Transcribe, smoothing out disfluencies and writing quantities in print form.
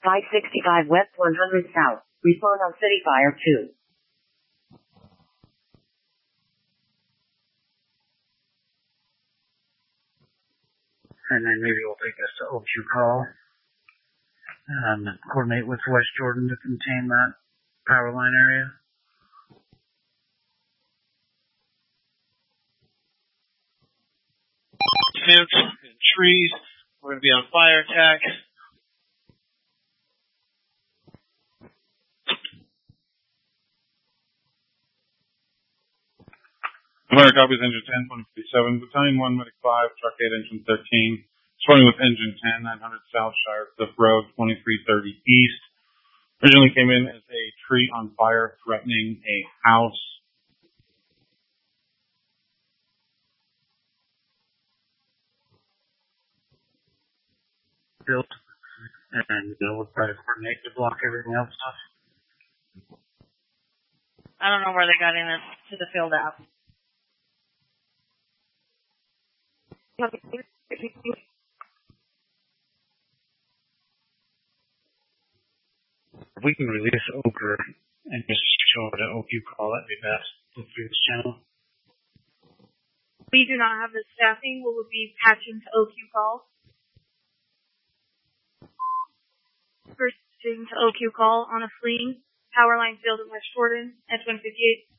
565 West 100 South. Respond on City Fire 2. And then maybe we'll take us to OQ call and coordinate with West Jordan to contain that power line area. Fence and trees. We're going to be on fire attack. Fire copies engine 10, 157, battalion 1, medic 5, truck 8, engine 13. Starting with engine 10, 900 South Shire Cliff Road, 2330 East. Originally came in as a tree on fire threatening a house. Built, and we'll try to coordinate to block everything else off. I don't know where they got in it to the field app. If we can release Ochre and just show it an OQ call, that'd be best. Look through this channel. We do not have the staffing. We will be patching to OQ call. First to OQ call on a fleeing power line field in West Jordan at 158.